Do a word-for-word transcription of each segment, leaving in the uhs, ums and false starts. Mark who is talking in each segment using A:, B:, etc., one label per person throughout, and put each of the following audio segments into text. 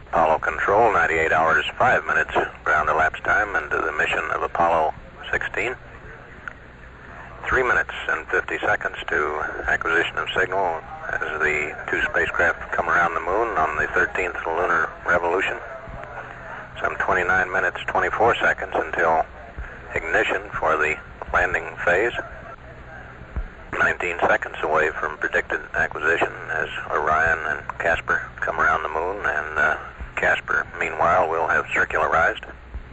A: Apollo Control, ninety-eight hours, five minutes ground elapsed time into the mission of Apollo sixteen. Three minutes and fifty seconds to acquisition of signal as the two spacecraft come around the moon on the thirteenth lunar revolution. Some twenty-nine minutes, twenty-four seconds until ignition for the landing phase. nineteen seconds away from predicted acquisition as Orion and Casper come around the moon, and uh, Casper, meanwhile, will have circularized.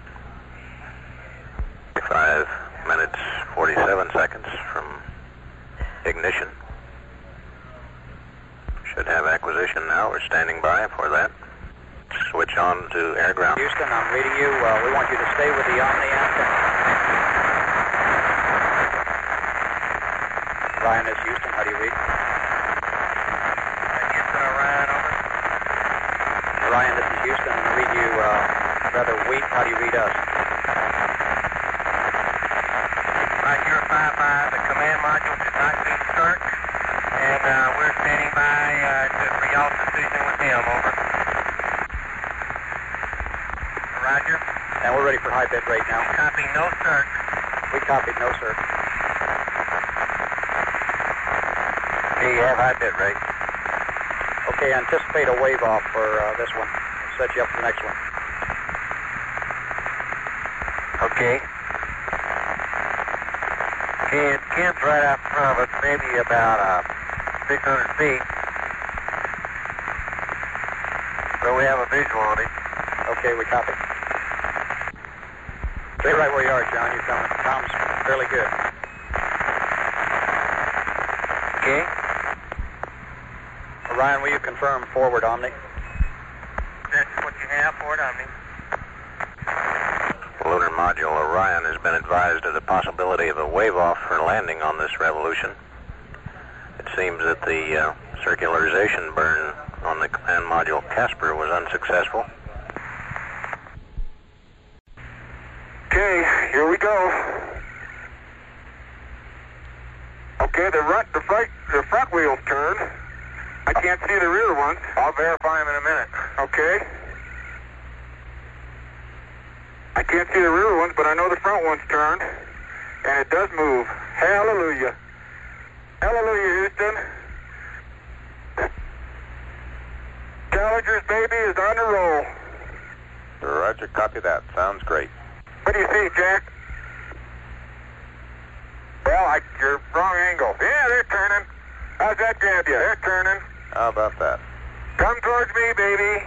A: Five minutes, forty-seven seconds from ignition. Should have acquisition now. We're standing by for that. Switch on to air ground.
B: Houston, I'm reading you. Uh, we want you to stay with the Omni antenna. Ryan, this is Houston. How do you read?
C: Houston, Orion, over.
B: Ryan, this is Houston. I read you uh, rather weak. How do you read us?
C: Roger, five five. The command module did not need start, and uh, we're standing by uh, to, for y'all's decision with him, over. Roger.
B: And we're ready for high bit rate now.
C: Copy, no start.
B: We copied, no sir.
C: Do you have high bit rate?
B: Okay, anticipate a wave off for uh, this one. Set you up for the next one.
C: Okay. Okay, Ken's right out in front of us, maybe about uh, six hundred feet. So we have a visual on him.
B: Okay, we copy. Stay right where you are, John. You're coming. Tom's fairly good.
C: Okay.
B: Ryan, will you confirm forward Omni?
C: That's what you have, forward Omni.
A: Lunar module Orion has been advised of the possibility of a wave-off for landing on this revolution. It seems that the uh, circularization burn on the command module Casper was unsuccessful.
D: Okay, here we go. Okay, the front, the front, the front wheel's turned. I can't see the rear ones.
C: I'll verify him in a minute.
D: Okay. I can't see the rear ones, but I know the front one's turned, and it does move. Hallelujah. Hallelujah, Houston. Challenger's baby is on the roll.
A: Roger, copy that. Sounds great.
D: What do you see, Jack? Well, I, you're wrong angle. Yeah, they're turning. How's that grab you? They're turning.
A: How about that?
D: Come towards me, baby.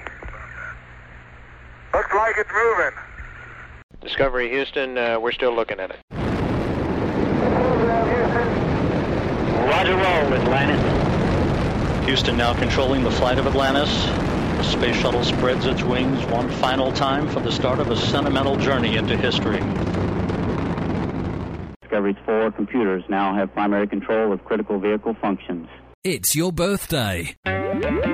D: Looks like it's moving.
A: Discovery Houston, uh, we're still looking at it.
E: Roger, roll, Atlantis. Houston now controlling the flight of Atlantis. The space shuttle spreads its wings one final time for the start of a sentimental journey into history.
F: Discovery's four computers now have primary control of critical vehicle functions.
G: It's your birthday.